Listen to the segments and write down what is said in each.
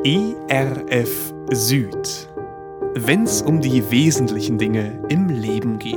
ERF Süd, wenn's um die wesentlichen Dinge im Leben geht.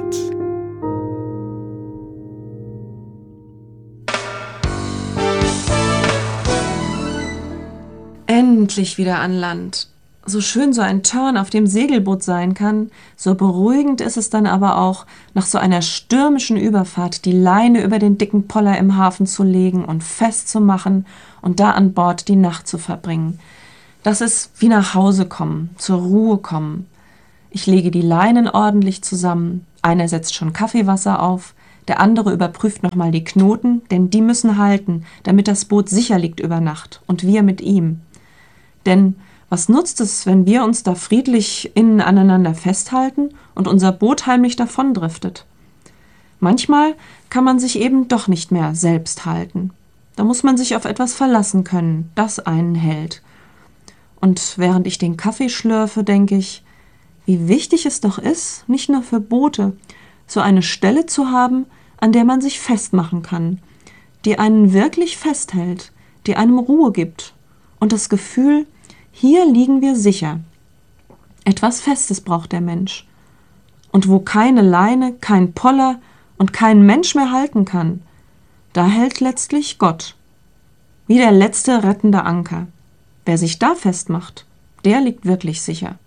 Endlich wieder an Land. So schön so ein Turn auf dem Segelboot sein kann, so beruhigend ist es dann aber auch, nach so einer stürmischen Überfahrt die Leine über den dicken Poller im Hafen zu legen und festzumachen und da an Bord die Nacht zu verbringen. Das ist wie nach Hause kommen, zur Ruhe kommen. Ich lege die Leinen ordentlich zusammen, einer setzt schon Kaffeewasser auf, der andere überprüft nochmal die Knoten, denn die müssen halten, damit das Boot sicher liegt über Nacht und wir mit ihm. Denn was nutzt es, wenn wir uns da friedlich innen aneinander festhalten und unser Boot heimlich davondriftet? Manchmal kann man sich eben doch nicht mehr selbst halten. Da muss man sich auf etwas verlassen können, das einen hält. Und während ich den Kaffee schlürfe, denke ich, wie wichtig es doch ist, nicht nur für Boote, so eine Stelle zu haben, an der man sich festmachen kann, die einen wirklich festhält, die einem Ruhe gibt und das Gefühl, hier liegen wir sicher. Etwas Festes braucht der Mensch. Und wo keine Leine, kein Poller und kein Mensch mehr halten kann, da hält letztlich Gott. Wie der letzte rettende Anker. Wer sich da festmacht, der liegt wirklich sicher.